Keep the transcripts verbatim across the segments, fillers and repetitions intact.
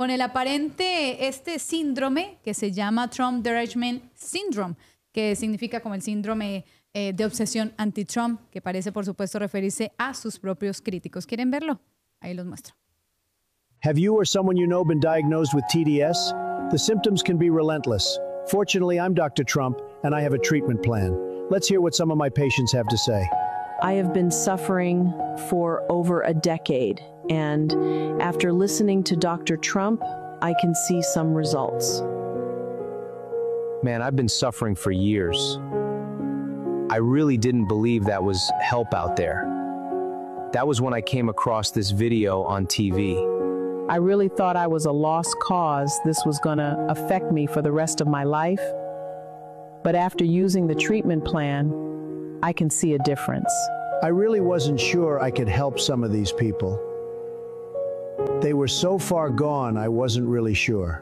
con el aparente este síndrome que se llama Trump Derangement Syndrome, que significa como el síndrome eh, de obsesión anti-Trump, que parece, por supuesto, referirse a sus propios críticos. ¿Quieren verlo? Ahí los muestro. Have you or someone you know been diagnosed with T D S? The symptoms can be relentless. Fortunately, I'm Doctor Trump, and I have a treatment plan. Let's hear what some of my patients have to say. I have been suffering for over a decade, and after listening to Doctor Trump, I can see some results. Man, I've been suffering for years. I really didn't believe that was help out there. That was when I came across this video on T V. I really thought I was a lost cause. This was going to affect me for the rest of my life. But after using the treatment plan, I can see a difference. I really wasn't sure I could help some of these people. They were so far gone, I wasn't really sure.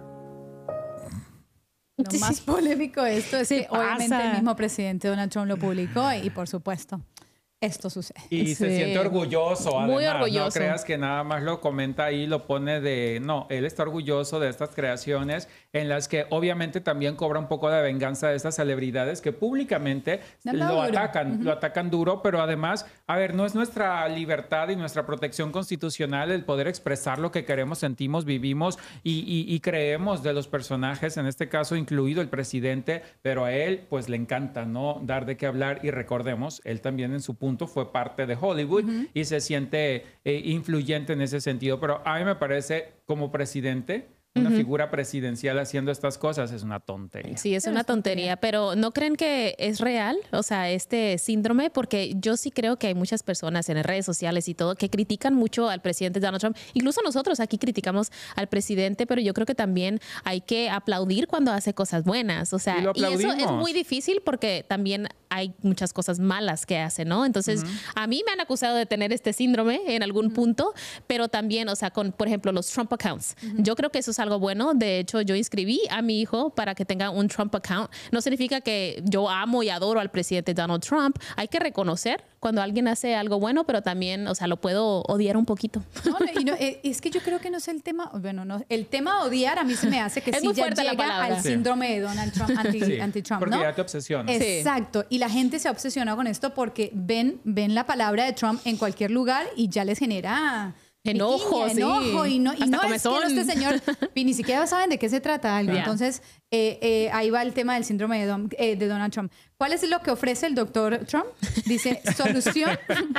Lo más polémico de esto es que obviamente el mismo presidente Donald Trump lo publicó y, por supuesto, esto sucede. Y sí. se siente orgulloso, además. Muy orgulloso. No creas que nada más lo comenta ahí, lo pone de... No, él está orgulloso de estas creaciones en las que obviamente también cobra un poco de venganza de estas celebridades que públicamente no, lo duro. atacan, uh-huh. lo atacan duro, pero además, a ver, no es nuestra libertad y nuestra protección constitucional el poder expresar lo que queremos, sentimos, vivimos y, y, y creemos de los personajes, en este caso incluido el presidente, pero a él pues le encanta, ¿no? Dar de qué hablar y recordemos, él también en su punto fue parte de Hollywood uh-huh. y se siente eh, influyente en ese sentido. Pero a mí me parece, como presidente, una uh-huh. figura presidencial haciendo estas cosas es una tontería. Sí, es una tontería, pero ¿no creen que es real? O sea, este síndrome, porque yo sí creo que hay muchas personas en las redes sociales y todo que critican mucho al presidente Donald Trump. Incluso nosotros aquí criticamos al presidente, pero yo creo que también hay que aplaudir cuando hace cosas buenas. O sea, y, y eso es muy difícil porque también hay muchas cosas malas que hace, ¿no? Entonces, uh-huh. a mí me han acusado de tener este síndrome en algún uh-huh. punto, pero también, o sea, con, por ejemplo, los Trump accounts. Uh-huh. Yo creo que eso es algo bueno. De hecho, yo inscribí a mi hijo para que tenga un Trump account. No significa que yo amo y adoro al presidente Donald Trump. Hay que reconocer cuando alguien hace algo bueno, pero también, o sea, lo puedo odiar un poquito. No, y no, es que yo creo que no es el tema, bueno, no, el tema odiar a mí se me hace que sí ya llega al síndrome de Donald Trump, anti, sí, anti-Trump, porque ¿no? ya te obsesiona. Exacto, y la gente se ha obsesionado con esto porque ven, ven la palabra de Trump en cualquier lugar y ya les genera... Enojo, sí. Enojo, y no, y no es que no, este señor, y ni siquiera saben de qué se trata algo. Yeah. Entonces, eh, eh, ahí va el tema del síndrome de, Don, eh, de Donald Trump. ¿Cuál es lo que ofrece el doctor Trump? Dice, solución,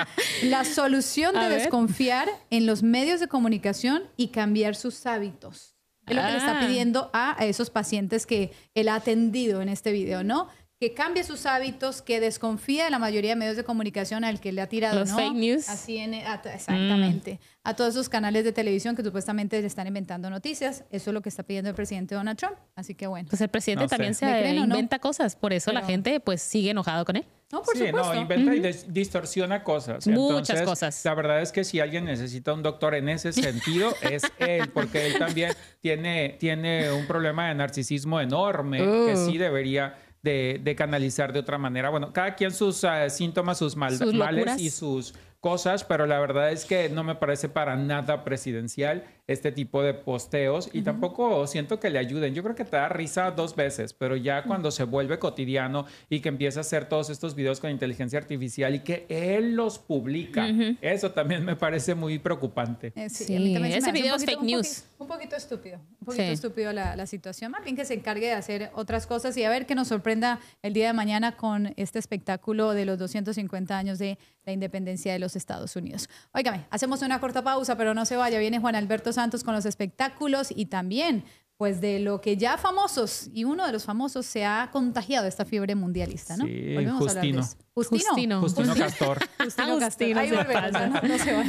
la solución de desconfiar en los medios de comunicación y cambiar sus hábitos. Es lo que ah. le está pidiendo a, a esos pacientes que él ha atendido en este video, ¿no? Que cambie sus hábitos, que desconfíe de la mayoría de medios de comunicación al que le ha tirado, los ¿no? fake news. Así en, a, exactamente. Mm. A todos esos canales de televisión que supuestamente le están inventando noticias. Eso es lo que está pidiendo el presidente Donald Trump. Así que bueno. Pues el presidente no también sé. se inventa no? cosas. Por eso Pero... la gente pues sigue enojado con él. No, por sí, supuesto. no, inventa uh-huh. y des- distorsiona cosas. Muchas Entonces, cosas. La verdad es que si alguien necesita un doctor en ese sentido, es él, porque él también tiene, tiene un problema de narcisismo enorme uh. que sí debería de, de canalizar de otra manera. Bueno, cada quien sus uh, síntomas, sus, mal- sus males y sus cosas, pero la verdad es que no me parece para nada presidencial este tipo de posteos y uh-huh. tampoco siento que le ayuden. Yo creo que te da risa dos veces, pero ya cuando uh-huh. se vuelve cotidiano y que empieza a hacer todos estos videos con inteligencia artificial y que él los publica, uh-huh. eso también me parece muy preocupante. Eh, sí, sí. A mí también ese video es poquito, fake news. Un poquito, un poquito estúpido, un poquito sí. estúpido la, la situación. Más bien que se encargue de hacer otras cosas y a ver qué nos sorprenda el día de mañana con este espectáculo de los doscientos cincuenta años de la independencia de los Estados Unidos. Óigame, hacemos una corta pausa, pero no se vaya. Viene Juan Alberto Santos con los espectáculos y también, pues, de lo que ya famosos, y uno de los famosos se ha contagiado de esta fiebre mundialista, ¿no? Sí, Volvemos Justino. a hablar de eso. Justino. Justino. Justino, Justino Castor. Justino Castor. Justino Ahí se volvemos, pasa. no, no se vaya.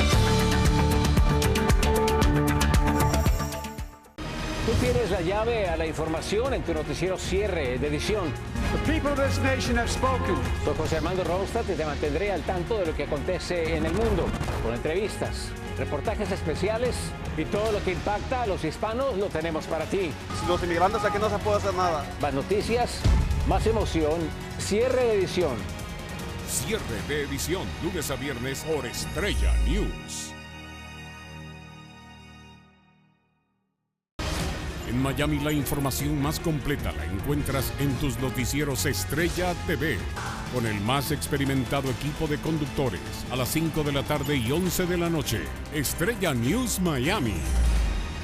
Tú tienes la llave a la información en tu noticiero Cierre de edición. The people of this nation have spoken. Soy José Armando Ronstadt y te mantendré al tanto de lo que acontece en el mundo, con entrevistas, reportajes especiales y todo lo que impacta a los hispanos lo tenemos para ti. Los inmigrantes aquí no se puede hacer nada. Más noticias, más emoción, Cierre de edición. Cierre de edición, lunes a viernes por Estrella News. En Miami, la información más completa la encuentras en tus noticieros Estrella T V, con el más experimentado equipo de conductores, a las cinco de la tarde y once de la noche. Estrella News Miami.